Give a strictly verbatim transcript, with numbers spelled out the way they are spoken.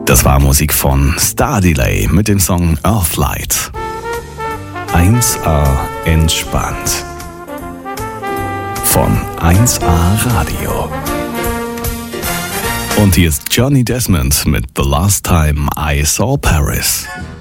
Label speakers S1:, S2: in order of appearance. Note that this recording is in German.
S1: Das war Musik von Star Delay mit dem Song Earthlight. eins A entspannt. Von eins A Radio. Und hier ist Johnny Desmond mit The Last Time I Saw Paris.